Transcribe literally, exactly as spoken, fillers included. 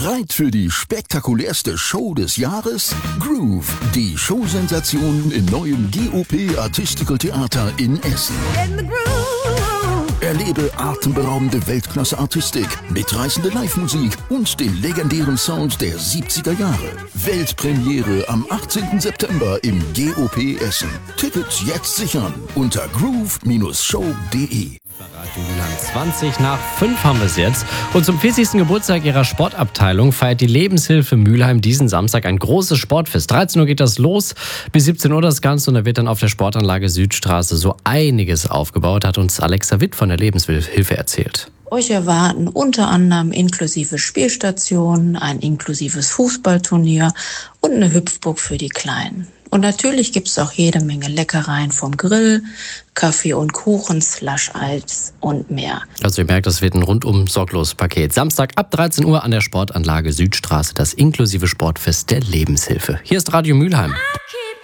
Bereit für die spektakulärste Show des Jahres? Groove, die Showsensation im neuen G O P Artistical Theater in Essen. Erlebe atemberaubende Weltklasse-Artistik, mitreißende Live-Musik und den legendären Sound der siebziger Jahre. Weltpremiere am achtzehnten September im G O P Essen. Tickets jetzt sichern unter groove Show punkt de. zwanzig nach fünf haben wir es jetzt. Und zum vierzigsten Geburtstag ihrer Sportabteilung feiert die Lebenshilfe Mülheim diesen Samstag ein großes Sportfest. dreizehn Uhr geht das los, bis siebzehn Uhr das Ganze, und da wird dann auf der Sportanlage Südstraße so einiges aufgebaut, hat uns Alexa Witt von der Lebenshilfe erzählt. Euch erwarten unter anderem inklusive Spielstationen, ein inklusives Fußballturnier und eine Hüpfburg für die Kleinen. Und natürlich gibt es auch jede Menge Leckereien vom Grill, Kaffee und Kuchen, Slush-Eis und mehr. Also ihr merkt, das wird ein rundum sorglos Paket. Samstag ab dreizehn Uhr an der Sportanlage Südstraße, das inklusive Sportfest der Lebenshilfe. Hier ist Radio Mülheim.